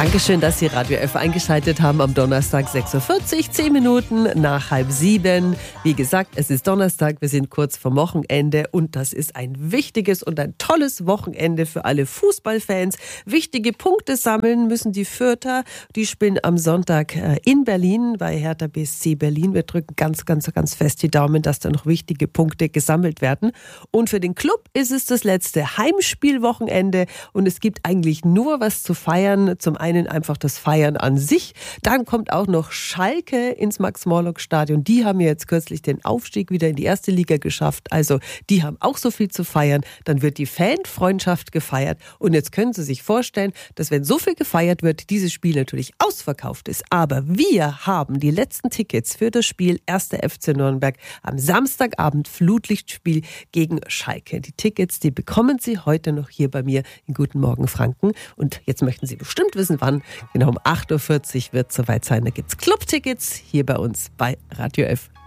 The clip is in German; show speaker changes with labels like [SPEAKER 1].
[SPEAKER 1] Dankeschön, dass Sie Radio F eingeschaltet haben am Donnerstag 6.40 Uhr, 10 Minuten nach 6:30. Wie gesagt, es ist Donnerstag, wir sind kurz vor Wochenende und das ist ein wichtiges und ein tolles Wochenende für alle Fußballfans. Wichtige Punkte sammeln müssen die Fürther. Die spielen am Sonntag in Berlin bei Hertha BSC Berlin. Wir drücken ganz fest die Daumen, dass da noch wichtige Punkte gesammelt werden. Und für den Club ist es das letzte Heimspielwochenende und es gibt eigentlich nur was zu feiern. Zum einen einfach das Feiern an sich. Dann kommt auch noch Schalke ins Max-Morlock-Stadion. Die haben ja jetzt kürzlich den Aufstieg wieder in die erste Liga geschafft. Also die haben auch so viel zu feiern. Dann wird die Fanfreundschaft gefeiert. Und jetzt können Sie sich vorstellen, dass wenn so viel gefeiert wird, dieses Spiel natürlich ausverkauft ist. Aber wir haben die letzten Tickets für das Spiel 1. FC Nürnberg am Samstagabend Flutlichtspiel gegen Schalke. Die Tickets, die bekommen Sie heute noch hier bei mir in Guten Morgen Franken. Und jetzt möchten Sie bestimmt wissen, wann. Genau um 8.40 Uhr wird es soweit sein. Da gibt es Clubtickets hier bei uns bei Radio F.